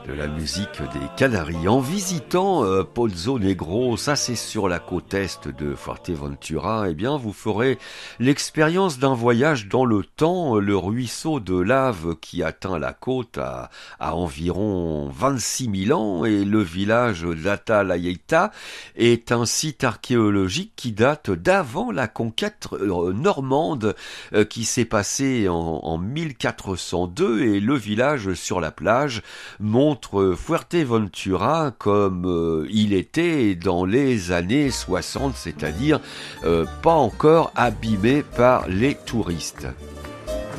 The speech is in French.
de la musique des Canaries en visitant Pozo Negro, ça c'est sur la côte est de Fuerteventura. Eh bien vous ferez l'expérience d'un voyage dans le temps. Le ruisseau de lave qui atteint la côte a environ 26 000 ans et le village d'Atalayaita est un site archéologique qui date d'avant la conquête normande qui s'est passée en 1402, et le village sur la plage montre Fuerteventura comme il était dans les années 60, c'est-à-dire pas encore abîmé par les touristes.